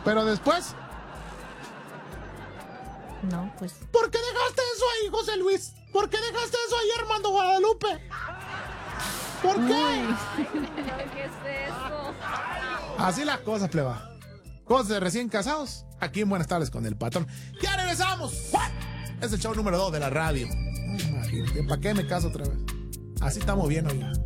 Pero después... No, pues... ¿Por qué dejaste eso ahí, José Luis? ¿Por qué dejaste eso ahí, Armando Guadalupe? ¿Por qué? Ay, ¿Qué es eso? Así las cosas, pleba. Cosas de recién casados. Aquí en Buenas Tardes con el Patrón. ¡Ya regresamos! Es el show número 2 de la radio. Imagínate, ¿para qué me caso otra vez? Así estamos bien, oiga.